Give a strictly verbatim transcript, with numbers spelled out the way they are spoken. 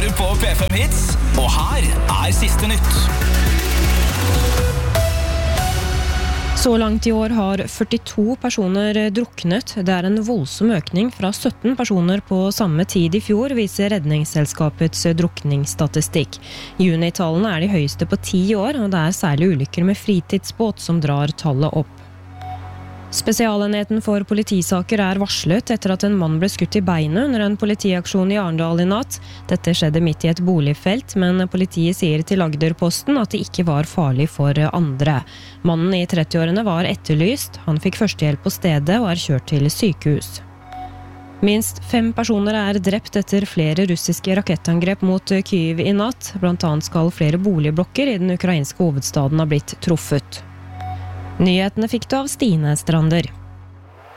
hører på P fem Hits, og her er siste nytt. Så langt i år har førtito personer druknet. Det er en voldsom økning fra sytten personer på samme tid i fjor, viser Redningsselskapets drukningsstatistikk. Junitallene er de høyeste på ti år, og det er særlig ulykker med fritidsbåt som drar tallet opp. Spesialenheten for politisaker er varslet etter at en mann ble skutt i beinet under en politiaksjon i Arendal i natt. Dette skjedde midt i et boligfelt, men politiet sier til Agderposten at det ikke var farlig for andre. Mannen i trettiårene var etterlyst. Han fikk førstehjelp på stedet og er kjørt til sykehus. Minst fem personer er drept etter flere russiske rakettangrep mot Kyiv i natt. Blant annet skal flere boligblokker i den ukrainske hovedstaden ha blitt truffet. Nyhetene fikk du av Stine Strander.